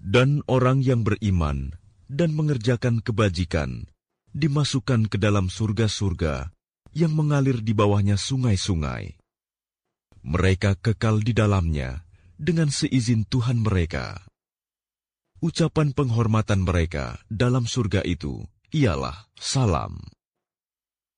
Dan orang yang beriman dan mengerjakan kebajikan dimasukkan ke dalam surga-surga yang mengalir di bawahnya sungai-sungai. Mereka kekal di dalamnya dengan seizin Tuhan mereka. Ucapan penghormatan mereka dalam surga itu ialah salam.